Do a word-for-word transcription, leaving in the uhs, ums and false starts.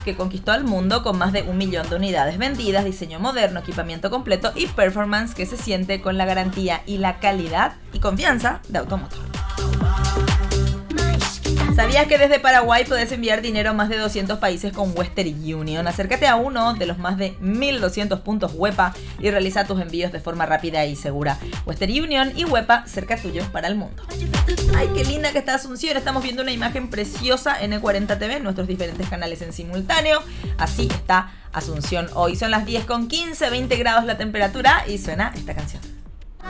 que conquistó al mundo con más de un millón de unidades vendidas, diseño moderno, equipamiento completo y performance que se siente con la garantía y la calidad y confianza de Automotor. ¿Sabías que desde Paraguay podés enviar dinero a más de doscientos países con Western Union? Acércate a uno de los más de mil doscientos puntos WEPA y realiza tus envíos de forma rápida y segura. Western Union y WEPA cerca tuyo para el mundo. ¡Ay, qué linda que está Asunción! Estamos viendo una imagen preciosa en E cuarenta T V, en nuestros diferentes canales en simultáneo. Así está Asunción hoy. Son las diez con quince, veinte grados la temperatura y suena esta canción.